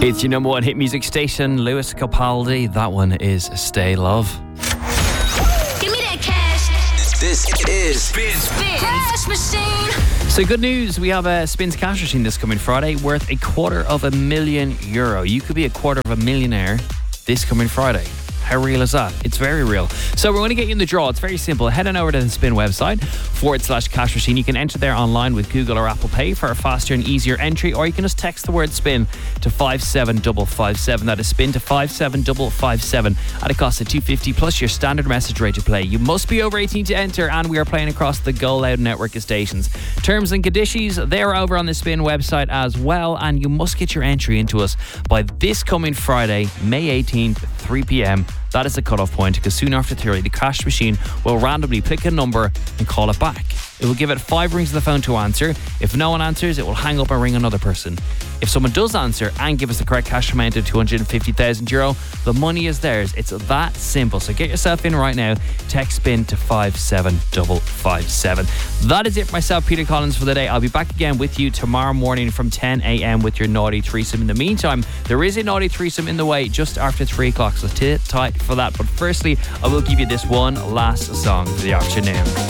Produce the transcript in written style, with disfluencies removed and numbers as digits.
It's your number one hit music station, Lewis Capaldi. That one is Stay Love. Give me that cash. This is Spin Cash Machine. So good news, we have a Spins Cash Machine this coming Friday worth €250,000. You could be a quarter of a millionaire this coming Friday. How real is that? It's very real. So we're going to get you in the draw. It's very simple. Head on over to the Spin website /cash machine. You can enter there online with Google or Apple Pay for a faster and easier entry, or you can just text the word spin to 57557. That is spin to 57557 at a cost of $250 plus your standard message rate to play. You must be over 18 to enter, and we are playing across the Go Loud network of stations. Terms and conditions, they're over on the Spin website as well, and you must get your entry into us by this coming Friday, May 18th, 3 p.m. That is the cutoff point, because soon after 3, the cash machine will randomly pick a number and call it back. It will give it 5 rings of the phone to answer. If no one answers, it will hang up and ring another person. If someone does answer and give us the correct cash amount of €250,000, the money is theirs. It's that simple. So get yourself in right now. Text spin to 57557. That is it for myself, Peter Collins, for the day. I'll be back again with you tomorrow morning from 10 a.m. with your naughty threesome. In the meantime, there is a naughty threesome in the way just after 3 o'clock, so sit tight for that. But firstly, I will give you this one last song for the afternoon.